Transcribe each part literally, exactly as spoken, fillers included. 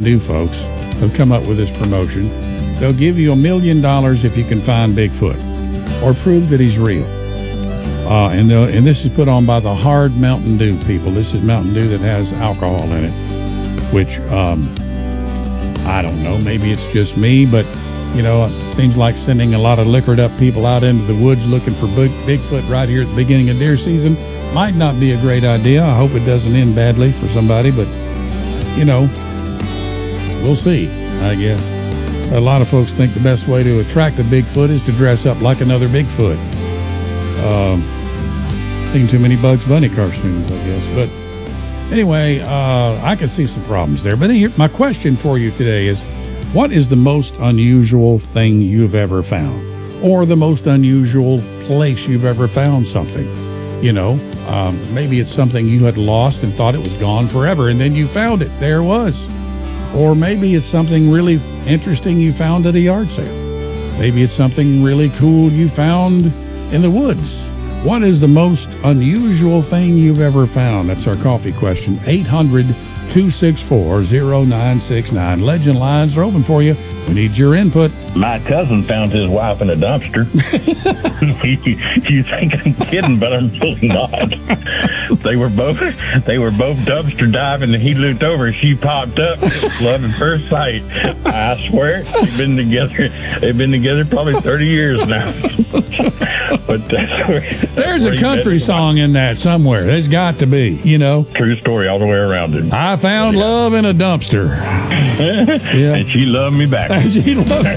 Dew folks have come up with this promotion. They'll give you a million dollars if you can find Bigfoot or prove that he's real. Uh, and, and this is put on by the Hard Mountain Dew people. This is Mountain Dew that has alcohol in it, which um, I don't know. Maybe it's just me, but you know, it seems like sending a lot of liquored up people out into the woods looking for big, Bigfoot right here at the beginning of deer season might not be a great idea. I hope it doesn't end badly for somebody, but you know, we'll see, I guess. A lot of folks think the best way to attract a Bigfoot is to dress up like another Bigfoot. Um, seen too many Bugs Bunny cartoons, I guess. But anyway, uh, I can see some problems there. But here, my question for you today is, what is the most unusual thing you've ever found? Or the most unusual place you've ever found something? You know, um, maybe it's something you had lost and thought it was gone forever, and then you found it. There it was. Or maybe it's something really interesting you found at a yard sale. Maybe it's something really cool you found in the woods. What is the most unusual thing you've ever found? That's our coffee question. eight hundred, two six four, zero nine six nine. Legend lines are open for you. We need your input. My cousin found his wife in a dumpster. You think I'm kidding, but I'm really not. They were both they were both dumpster diving, and he looked over. She popped up. Love at first sight. I swear, they've been together. They've been together probably thirty years now. But that's where, that's there's where a country song in that somewhere. There's got to be, you know. True story all the way around it. I found love in a dumpster. Yeah. And she loved me back. She loved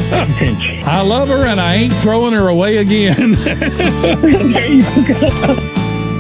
I love her, and I ain't throwing her away again. There you go.